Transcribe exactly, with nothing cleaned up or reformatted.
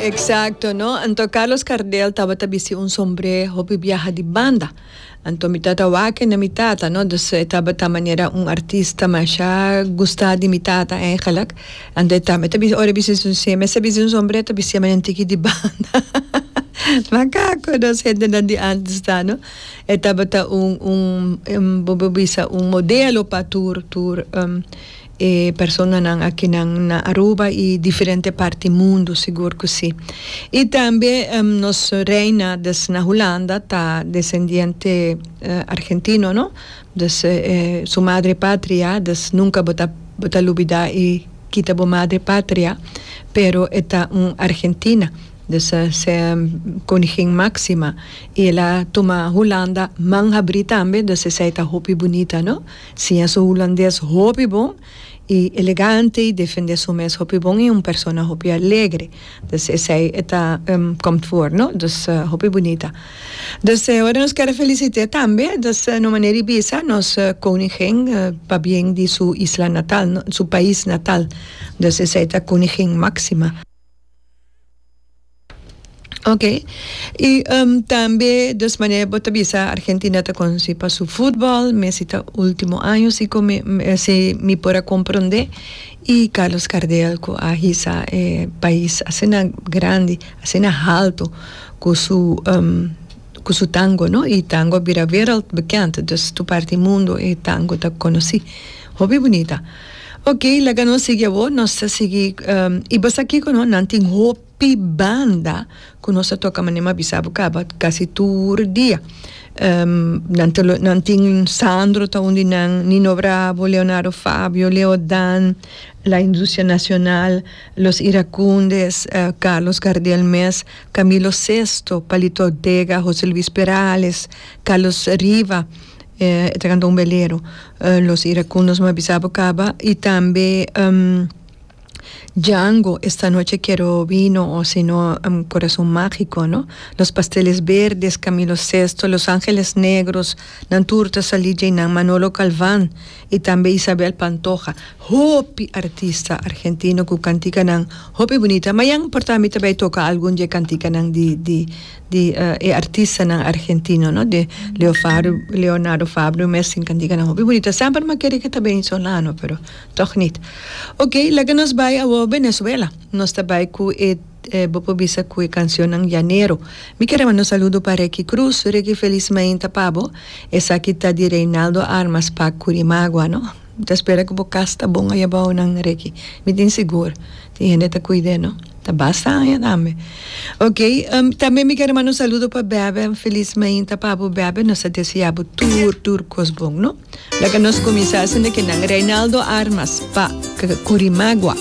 Exacto, ¿no? Anto Carlos Gardel estaba tabisi un sombre hobby viaja di banda. Anto mi tata wake na mi tata, no? Dus estaba ta manera un artista masha gusta di mi tata eigenlijk. En de tame tabisi ora bisi un seme, sabisi un sombre tabisi manentiki di banda. Macaco, no gente dan di antes ta, no? Estaba ta un un um, bobisa un modelo pa tour tour um, e persone nang aqui nang na Aruba e differenti parti mundo seguro così. E anche um, nos reina des na Holanda ta descendiente uh, argentino, no? Des eh, su madre patria, des nunca bota bota lubida e kita bo madre patria, pero eta un argentina. Dus uh, se um, koningin Maxima e ela toma Holanda manghabri tambe, dus se sai ta hopi bonita, no? Sia so holandês hopi bom e elegante e defende su mes hopi bom e un persona hopi alegre. Dus se sai eta um, komt voor, no? Dus uh, hopi bonita. Dus uh, ora nos quero felicitar tambe, dus uh, no manera bisa nos uh, koningin uh, pa bien di su isla natal, no? Su país natal. Dus se sai ta koningin Maxima. Ok, y um, también de manera botabisa Argentina te conoce para su fútbol, Messi ta último año si come si mi pora comprende y Carlos Gardel ko ahisa eh, país asena grande, asena alto con su um, con su tango, no? Y tango vira wereldbekend, dus tu parte mundo e tango te conocí, hobby bonita. Ok, la ganó sigue vos, no se sigue um, y vas aquí con no nanting hope pi banda kunosa toka manema bisabu kaba kasi tur dia um, nantelo nanting Sandro ta undi nang Nino Bravo, Leonardo Fabio, Leo Dan, la Industria Nacional, los Iracundes, uh, Carlos Gardel Mes, Camilo Sesto, Palito Ortega, José Luis Perales, Carlos Riva, eh, entregando un velero, uh, los Iracundos Mabisabu Caba y también um, Django, esta noche quiero vino o si no um, corazón mágico, ¿no? Los pasteles verdes, Camilo Sesto, Los Ángeles Negros, Nanturta Salilla y Nan Manolo Calván y también Isabel Pantoja. Hopi artista argentino que cantica nan hopi bonita. Mayang portami también toca algún je cantica nan di di di uh, e artista nan argentino, ¿no? De Leo Fabio, Leonardo Fabio Messi cantica nan hopi bonita. Sempre ma quiere que también solano, pero toch niet. Okay, la que nos vai a Venezuela. Nos tabay ku et eh, bopo bisa ku e canción ng Llanero. Mi queremos un saludo para Ricky Cruz, Ricky Feliz Mainta Pabo, esa kita di Reynaldo Armas pa Curimagua, no? Te espera que bo casta bong ayabaw ng Ricky. Mi din siguro. Ti hindi ta cuide, no? Ta basta ya dame. Ok, um, también mi queremos un saludo para Bebe, Feliz Mainta Pabo Bebe, nos deseaba tour, tour cosbong, no? La que nos comienza a hacer que ng Reynaldo Armas pa Curimagua.